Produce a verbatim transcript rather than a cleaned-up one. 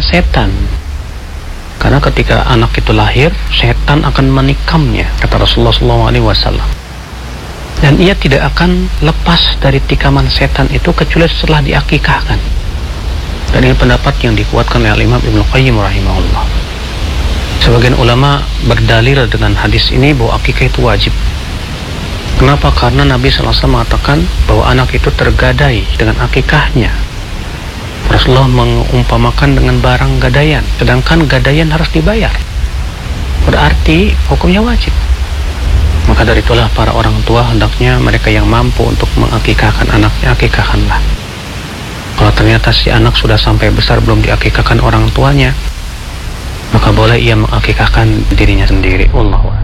setan. Karena ketika anak itu lahir, setan akan menikamnya, kata Rasulullah shallallahu alaihi wasallam. Dan ia tidak akan lepas dari tikaman setan itu kecuali setelah diakikahkan. Dan ini pendapat yang dikuatkan oleh Imam Ibnu Qayyim rahimahullah. Sebagian ulama berdalil dengan hadis ini bahwa akikah itu wajib. Kenapa? Karena Nabi shallallahu alaihi wasallam mengatakan bahwa anak itu tergadai dengan akikahnya. Rasulullah mengumpamakan dengan barang gadaian, sedangkan gadaian harus dibayar. Berarti hukumnya wajib. Maka dari itulah para orang tua hendaknya mereka yang mampu untuk mengakikahkan anaknya, akikahkanlah. Kalau ternyata si anak sudah sampai besar belum diakikahkan orang tuanya, maka boleh ia mengakikahkan dirinya sendiri. Wallahu a'lam.